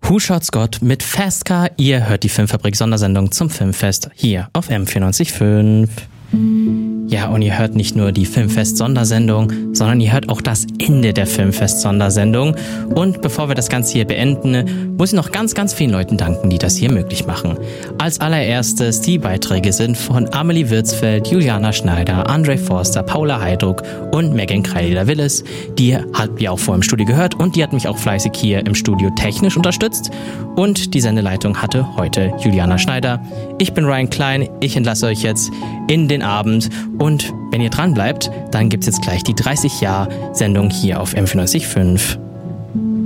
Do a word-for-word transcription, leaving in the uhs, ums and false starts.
Who Shot Scott mit Fast Car. Ihr hört die Filmfabrik-Sondersendung zum Filmfest hier auf M vierundneunzig Komma fünf. Ja, und ihr hört nicht nur die Filmfest-Sondersendung, sondern ihr hört auch das Ende der Filmfest-Sondersendung. Und bevor wir das Ganze hier beenden, muss ich noch ganz, ganz vielen Leuten danken, die das hier möglich machen. Als allererstes, die Beiträge sind von Amelie Würzfeld, Juliana Schneider, André Forster, Paula Heidruck und Megan Kreiler-Willis. Die habt ihr auch vor im Studio gehört und die hat mich auch fleißig hier im Studio technisch unterstützt. Und die Sendeleitung hatte heute Juliana Schneider. Ich bin Ryan Klein, ich entlasse euch jetzt in den Abend. Und wenn ihr dran bleibt, dann gibt's jetzt gleich die dreißig Jahr Sendung hier auf M vierundneunzig Komma fünf.